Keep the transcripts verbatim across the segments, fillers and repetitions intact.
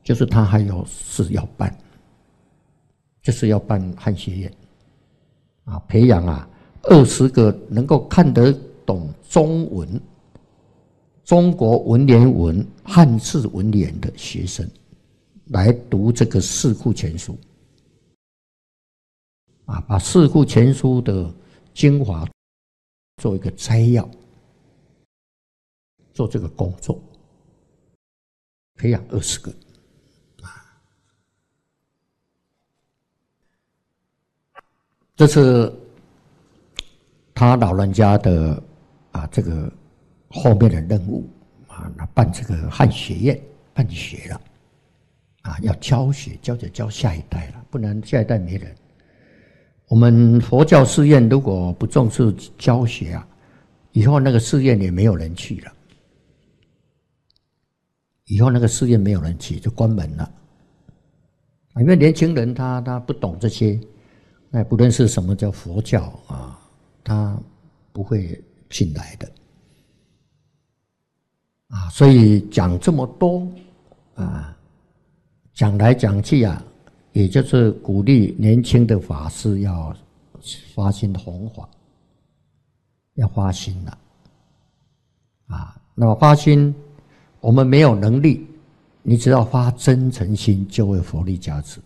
就是他还有事要办，就是要办汉学院啊，培养啊二十个能够看得懂中文、中国文言文、汉字文言的学生来读这个《四库全书》啊，把《四库全书》的精华做一个摘要，做这个工作，培养二十个。这是他老人家的啊，这个后面的任务啊，那办这个汉学院，办学了啊，要教学，教着教下一代了，不然下一代没人。我们佛教寺院如果不重视教学啊，以后那个寺院也没有人去了，以后那个寺院没有人去，就关门了。因为年轻人他他不懂这些。那也不认识什么叫佛教啊，他不会进来的啊，所以讲这么多啊，讲来讲去啊，也就是鼓励年轻的法师要发心弘法，要发心了啊。那么发心，我们没有能力，你只要发真诚心，就会佛力加持。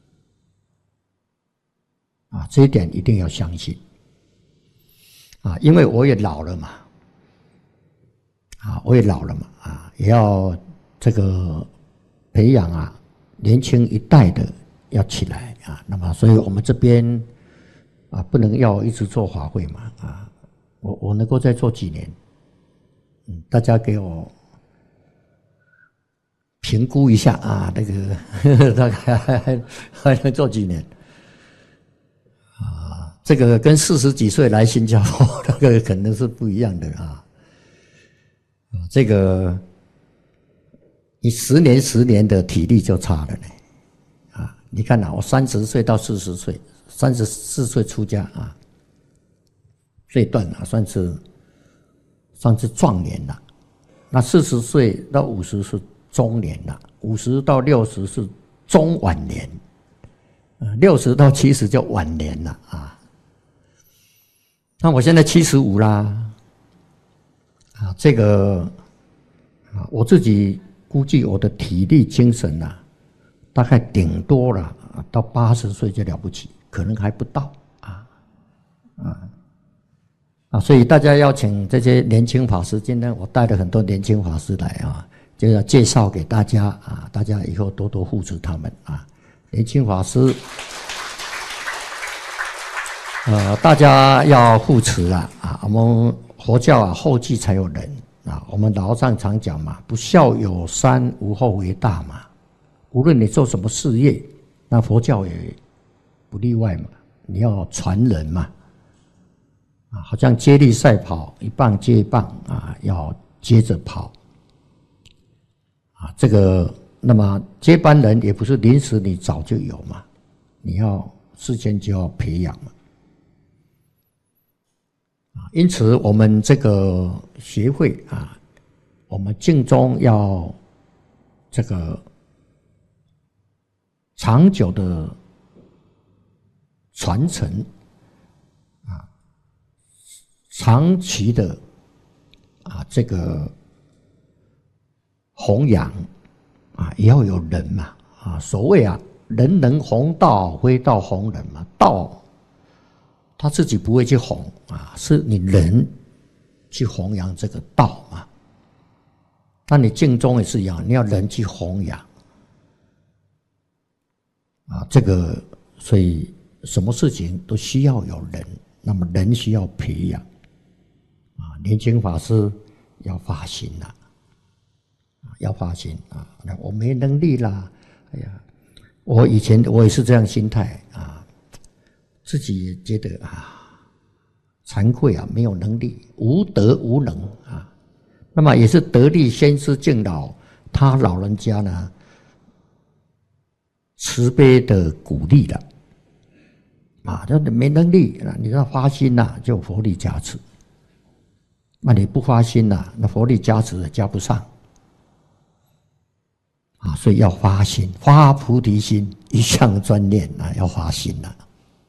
啊，这一点一定要相信啊！因为我也老了嘛，啊，我也老了嘛，啊，也要这个培养啊，年轻一代的要起来啊。那么，所以我们这边啊，不能要一直做法会嘛，啊，我我能够再做几年，嗯，大家给我评估一下啊，那个呵呵大概还还能做几年？啊，这个跟四十几岁来新加坡那个可能是不一样的啊。这个你十年十年的体力就差了呢。啊，你看啊，我三十岁到四十岁，三十四岁出家啊，这一段啊算是算是壮年了。那四十岁到五十是中年了，五十到六十是中晚年。六十到七十叫晚年了啊！那我现在七十五啦，啊，这个啊，我自己估计我的体力精神啊，大概顶多了到八十岁就了不起，可能还不到啊啊啊！所以大家要请这些年轻法师，今天我带了很多年轻法师来啊，就要介绍给大家啊，大家以后多多护持他们啊。年轻法师，呃，大家要护持啊！啊，我们佛教啊，后继才有人啊。我们老上常讲嘛，不孝有三，无后为大嘛。无论你做什么事业，那佛教也不例外嘛。你要传人嘛，啊，好像接力赛跑，一棒接一棒啊，要接着跑啊，这个。那么接班人也不是临时你早就有嘛，你要事先就要培养嘛。因此我们这个学会啊，我们净宗要这个长久的传承啊，长期的啊这个弘扬。啊，也要有人嘛！啊，所谓啊，人能弘道，非道弘人嘛。道他自己不会去弘啊，是你人去弘扬这个道嘛。那你净宗也是一样，你要人去弘扬啊。这个所以什么事情都需要有人，那么人需要培养啊。年轻法师要发心了。要发心啊！我没能力啦，哎呀，我以前我也是这样心态啊，自己也觉得啊，惭愧啊，没有能力，无德无能啊。那么也是得力先师敬老，他老人家呢，慈悲的鼓励了啊，那没能力，你要发心呐，就佛力加持。那你不发心呐，那佛力加持也加不上。啊， 所以要发心，发菩提心，一向专念啊，要发心了。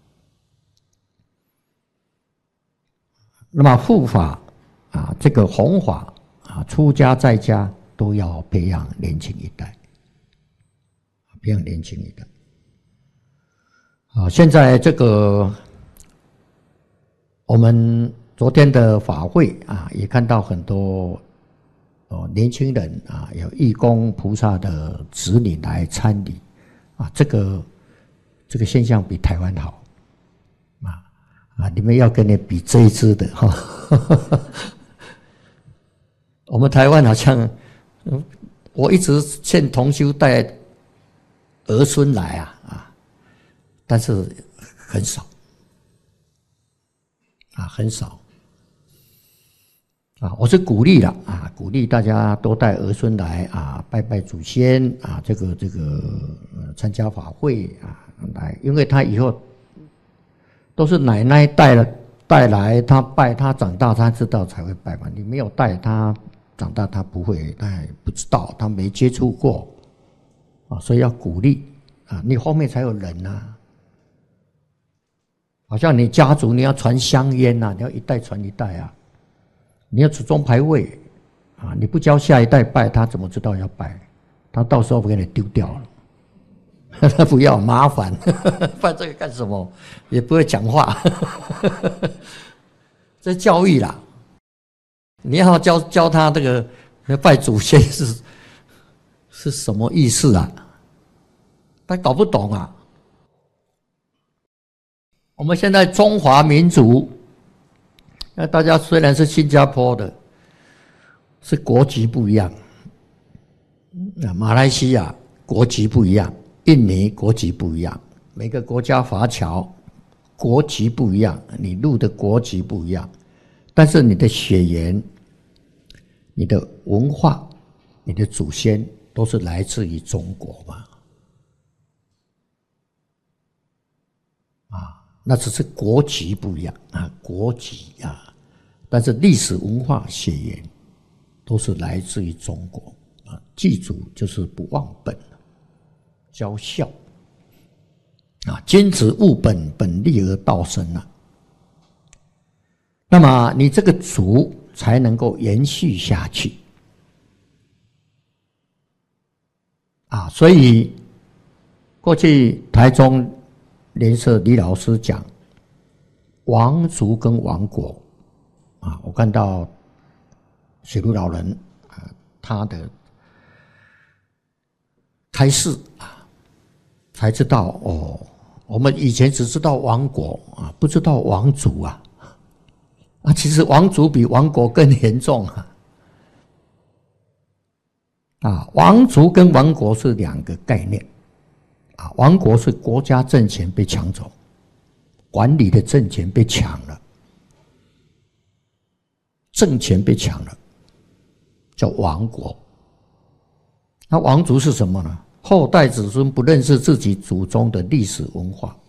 那么护法啊，这个弘法啊，出家在家都要培养年轻一代，培养年轻一代。啊，现在这个我们昨天的法会啊，也看到很多哦年轻人啊，有义工菩萨的子女来参礼啊，这个这个现象比台湾好啊啊！你们要跟你比这一支的哈，我们台湾好像，我一直劝同修带儿孙来啊啊，但是很少啊，很少。啊，我是鼓励了啊，鼓励大家多带儿孙来啊，拜拜祖先啊，这个这个、呃、参加法会啊来，因为他以后都是奶奶带了带来，他拜，他长大他知道才会拜嘛。你没有带他长大，他不会，他也不知道，他没接触过啊，所以要鼓励啊，你后面才有人呐、啊。好像你家族你要传香烟呐、啊，你要一代传一代啊。你要祖宗牌位啊！你不教下一代拜，他怎么知道要拜？他到时候给你丢掉了，他不要麻烦，拜这个干什么？也不会讲话，这教育啦。你要教教他这个拜祖先是是什么意思啊？他搞不懂啊。我们现在中华民族。那大家虽然是新加坡的，是国籍不一样，马来西亚国籍不一样，印尼国籍不一样，每个国家华侨国籍不一样，你入的国籍不一样，但是你的血缘、你的文化、你的祖先都是来自于中国嘛，啊，那只是国籍不一样啊，国籍啊。但是历史文化血缘都是来自于中国啊！记住，就是不忘本，教孝啊！君子务本，本立而道生啊。那么你这个族才能够延续下去啊！所以过去台中联社李老师讲，王族跟王国。啊，我看到雪茹老人啊，他的开示啊，才知道哦，我们以前只知道王国啊，不知道王族啊，啊，其实王族比王国更严重啊，啊，王族跟王国是两个概念，啊，王国是国家政权被抢走，管理的政权被抢了。政权被抢了，叫王国。那王族是什么呢？后代子孙不认识自己祖宗的历史文化。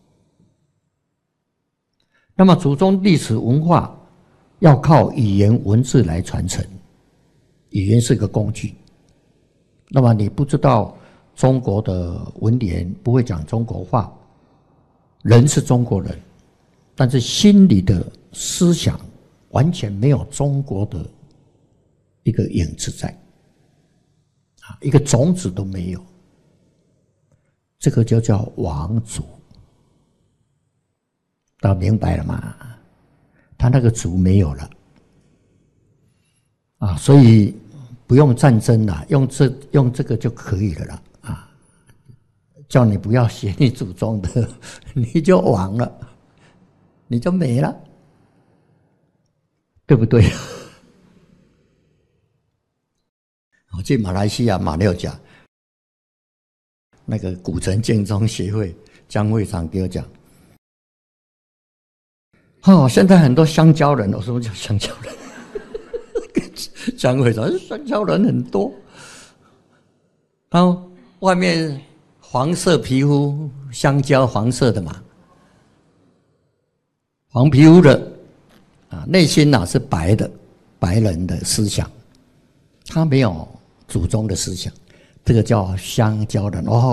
那么祖宗历史文化要靠语言文字来传承，语言是个工具。那么你不知道中国的文言，不会讲中国话，人是中国人，但是心里的思想完全没有中国的一个影子在，啊，一个种子都没有，这个就叫王族。大家明白了吗？他那个族没有了，啊，所以不用战争了，用这用这个就可以了啦，啊，叫你不要学你祖宗的，你就亡了，你就没了。对不对？我去马来西亚马六甲那个古城建中协会江会长给我讲，哦，现在很多香蕉人，我说什么叫香蕉人？江会长，香蕉人很多，然后外面黄色皮肤，香蕉黄色的嘛，黄皮肤的。啊，内心呐、啊、是白的，白人的思想，他没有祖宗的思想， 这个叫香蕉人哦。